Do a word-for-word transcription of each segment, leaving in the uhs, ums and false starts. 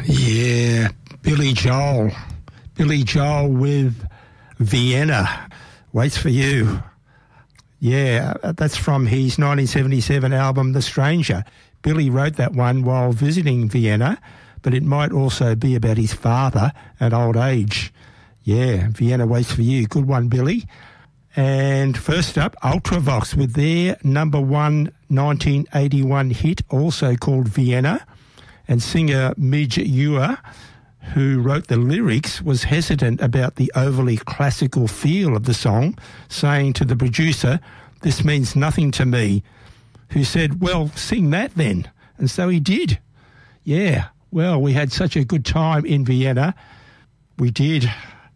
Yeah, Billy Joel. Billy Joel with Vienna. Waits for you. Yeah, that's from his nineteen seventy-seven album, The Stranger. Billy wrote that one while visiting Vienna, but it might also be about his father at old age. Yeah, Vienna Waits for You. Good one, Billy. And first up, Ultravox with their number one nineteen eighty-one hit, also called Vienna. And singer Midge Ure, who wrote the lyrics, was hesitant about the overly classical feel of the song, saying to the producer, "This means nothing to me," who said, "Well, sing that then." And so he did. Yeah, well, we had such a good time in Vienna. We did.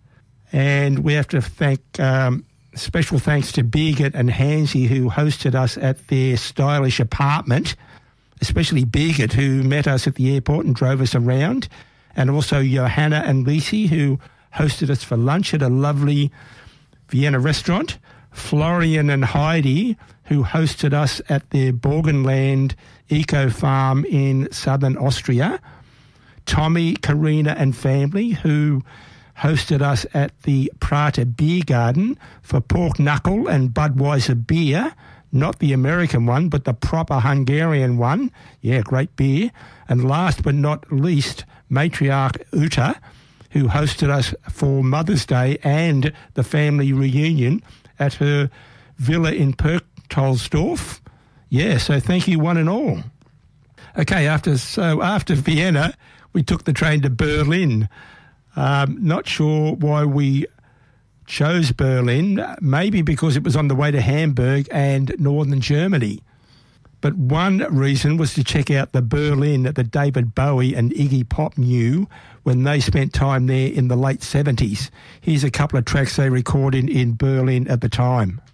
And we have to thank, um, special thanks to Birgit and Hansy, who hosted us at their stylish apartment, especially Birgit, who met us at the airport and drove us around, and also Johanna and Lisi, who hosted us for lunch at a lovely Vienna restaurant, Florian and Heidi, who hosted us at their Borgenland Eco Farm in southern Austria, Tommy, Karina and family, who hosted us at the Prater Beer Garden for pork knuckle and Budweiser beer, not the American one, but the proper Hungarian one. Yeah, great beer. And last but not least, Matriarch Uta, who hosted us for Mother's Day and the family reunion at her villa in Perchtoldsdorf. Yeah, so thank you one and all. Okay, after so after Vienna, we took the train to Berlin. Um, not sure why we chose Berlin, maybe because it was on the way to Hamburg and northern Germany. But one reason was to check out the Berlin that David Bowie and Iggy Pop knew when they spent time there in the late seventies. Here's a couple of tracks they recorded in Berlin at the time.